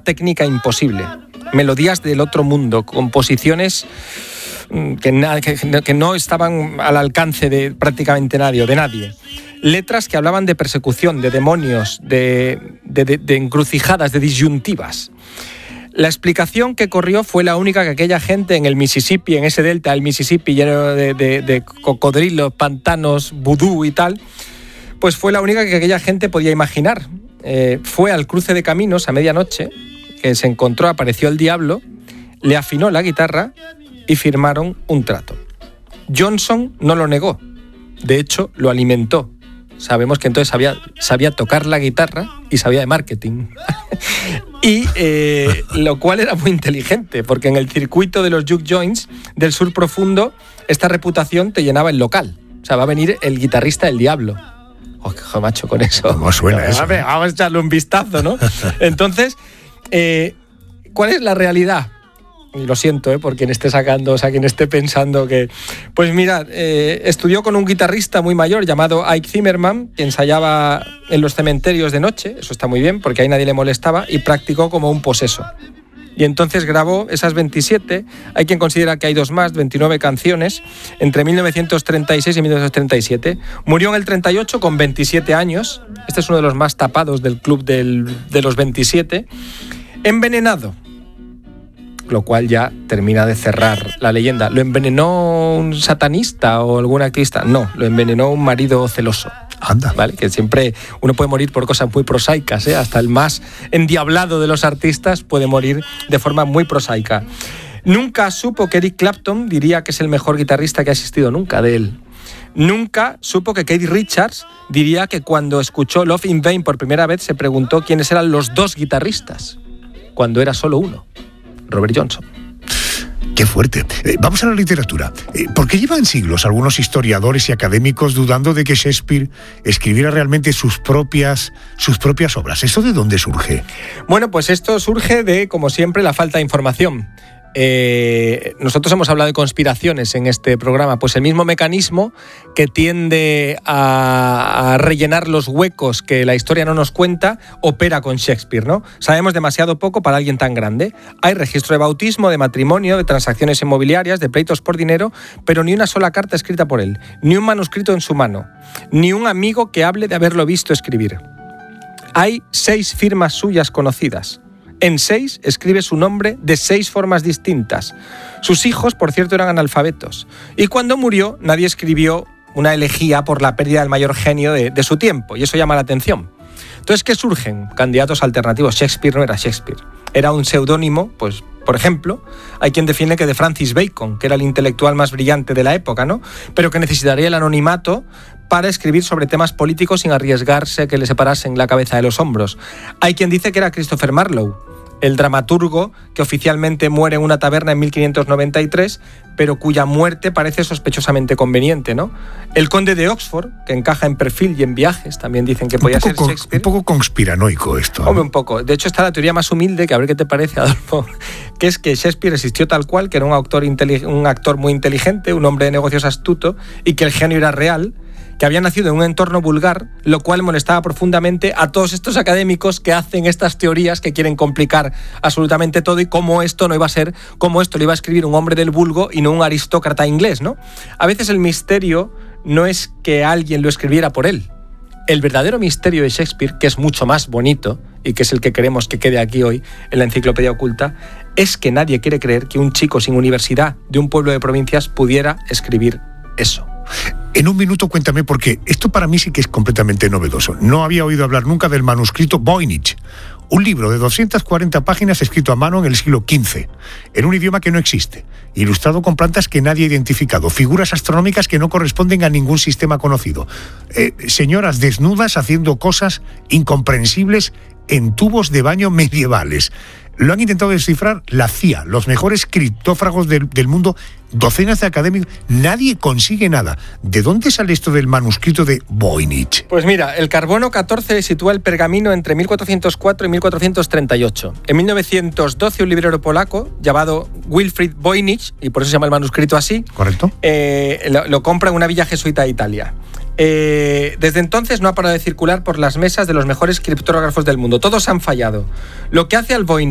técnica imposible. Melodías del otro mundo, composiciones que no estaban al alcance de prácticamente nadie o de nadie. Letras que hablaban de persecución, de demonios, de encrucijadas, de disyuntivas. La explicación que corrió fue la única que aquella gente en el Mississippi, en ese delta del Mississippi lleno de cocodrilos, pantanos, vudú y tal, pues fue la única que aquella gente podía imaginar. Fue al cruce de caminos a medianoche, que se encontró, apareció el diablo, le afinó la guitarra y firmaron un trato. Johnson no lo negó, de hecho lo alimentó. Sabemos que entonces sabía tocar la guitarra y sabía de marketing. Y lo cual era muy inteligente, porque en el circuito de los juke joints del sur profundo, esta reputación te llenaba el local. O sea, va a venir el guitarrista del diablo. Joder, macho, con eso. ¿Cómo suena eso? Vamos a echarle un vistazo, ¿no? Entonces, ¿cuál es la realidad? Y lo siento, por quien esté sacando, o sea, quien esté pensando que... Pues mira, estudió con un guitarrista muy mayor llamado Ike Zimmerman, que ensayaba en los cementerios de noche, eso está muy bien, porque ahí nadie le molestaba, y practicó como un poseso. Y entonces grabó esas 27, hay quien considera que hay dos más, 29 canciones, entre 1936 y 1937. Murió en el 38 con 27 años, este es uno de los más tapados del club de los 27, envenenado. Lo cual ya termina de cerrar la leyenda. ¿Lo envenenó un satanista o algún activista? No, lo envenenó un marido celoso. Anda. ¿Vale? Que siempre uno puede morir por cosas muy prosaicas, ¿eh? Hasta el más endiablado de los artistas puede morir de forma muy prosaica. Nunca supo que Eric Clapton diría que es el mejor guitarrista que ha existido nunca de él. Nunca supo que Keith Richards diría que cuando escuchó Love in Vain por primera vez se preguntó quiénes eran los dos guitarristas, cuando era solo uno. Robert Johnson. Qué fuerte. Vamos a la literatura. ¿Por qué llevan siglos algunos historiadores y académicos dudando de que Shakespeare escribiera realmente sus propias obras? ¿Eso de dónde surge? Bueno, pues esto surge de, como siempre, la falta de información. Nosotros hemos hablado de conspiraciones en este programa, pues el mismo mecanismo que tiende a rellenar los huecos que la historia no nos cuenta, opera con Shakespeare, ¿no? Sabemos demasiado poco para alguien tan grande. Hay registro de bautismo, de matrimonio, de transacciones inmobiliarias, de pleitos por dinero, pero ni una sola carta escrita por él, ni un manuscrito en su mano, ni un amigo que hable de haberlo visto escribir. Hay 6 firmas suyas conocidas. En 6 escribe su nombre de 6 formas distintas. Sus hijos, por cierto, eran analfabetos. Y cuando murió, nadie escribió una elegía por la pérdida del mayor genio de su tiempo. Y eso llama la atención. Entonces, ¿qué surgen? Candidatos alternativos. Shakespeare no era Shakespeare. Era un seudónimo, pues, por ejemplo, hay quien defiende que de Francis Bacon, que era el intelectual más brillante de la época, ¿no? Pero que necesitaría el anonimato para escribir sobre temas políticos sin arriesgarse que le separasen la cabeza de los hombros. Hay quien dice que era Christopher Marlowe, el dramaturgo que oficialmente muere en una taberna en 1593, pero cuya muerte parece sospechosamente conveniente, ¿no? El conde de Oxford, que encaja en perfil y en viajes, también dicen que podía ser Shakespeare. Un poco conspiranoico esto. Hombre, un poco. De hecho, está la teoría más humilde, que a ver qué te parece, Adolfo, que es que Shakespeare existió tal cual, que era un actor muy inteligente, un hombre de negocios astuto, y que el genio era real, que había nacido en un entorno vulgar, lo cual molestaba profundamente a todos estos académicos que hacen estas teorías que quieren complicar absolutamente todo, y cómo esto no iba a ser, cómo esto lo iba a escribir un hombre del vulgo y no un aristócrata inglés, ¿no? A veces el misterio no es que alguien lo escribiera por él. El verdadero misterio de Shakespeare, que es mucho más bonito y que es el que queremos que quede aquí hoy en la Enciclopedia Oculta, es que nadie quiere creer que un chico sin universidad de un pueblo de provincias pudiera escribir eso. En un minuto cuéntame, porque esto para mí sí que es completamente novedoso. No había oído hablar nunca del manuscrito Voynich, un libro de 240 páginas escrito a mano en el siglo XV, en un idioma que no existe, ilustrado con plantas que nadie ha identificado, figuras astronómicas que no corresponden a ningún sistema conocido, señoras desnudas haciendo cosas incomprensibles en tubos de baño medievales. Lo han intentado descifrar la CIA, los mejores criptófagos del mundo, docenas de académicos. Nadie consigue nada. ¿De dónde sale esto del manuscrito de Voynich? Pues mira, el carbono 14 sitúa el pergamino entre 1404 y 1438. En 1912 un librero polaco llamado Wilfrid Voynich, y por eso se llama el manuscrito así, ¿correcto? Lo compra en una villa jesuita de Italia. Desde entonces no ha parado de circular por las mesas de los mejores criptógrafos del mundo. Todos han fallado. Lo que hace al Voynich